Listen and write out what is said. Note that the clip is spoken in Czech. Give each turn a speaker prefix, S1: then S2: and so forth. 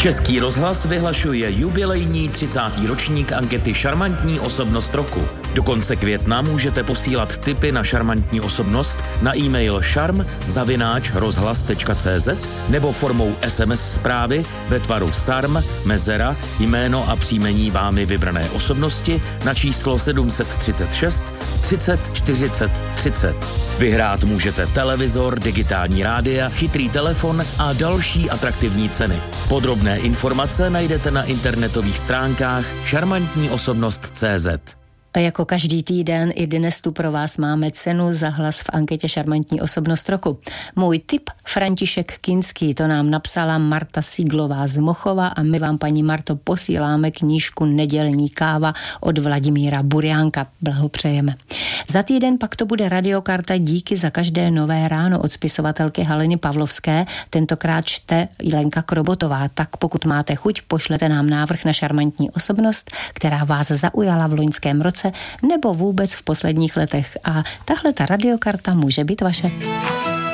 S1: Český rozhlas vyhlašuje jubilejní 30. ročník ankety Šarmantní osobnost roku. Do konce května můžete posílat tipy na šarmantní osobnost na e-mail šarm@rozhlas.cz nebo formou SMS zprávy ve tvaru SARM, mezera, jméno a příjmení vámi vybrané osobnosti na číslo 736 30 40 30. Vyhrát můžete televizor, digitální rádia, chytrý telefon a další atraktivní ceny. Podrobné informace najdete na internetových stránkách šarmantníosobnost.cz.
S2: A jako každý týden i dnes tu pro vás máme cenu za hlas v anketě Šarmantní osobnost roku. Můj tip František Kinský, to nám napsala Marta Siglová z Mochova a my vám, paní Marto, posíláme knížku Nedělní káva od Vladimíra Burjánka. Blahopřejeme. Za týden pak to bude radiokarta Díky za každé nové ráno od spisovatelky Haliny Pavlovské. Tentokrát čte Lenka Krobotová. Tak pokud máte chuť, pošlete nám návrh na šarmantní osobnost, která vás zaujala v loňském roce nebo vůbec v posledních letech. A tahle ta radiokarta může být vaše.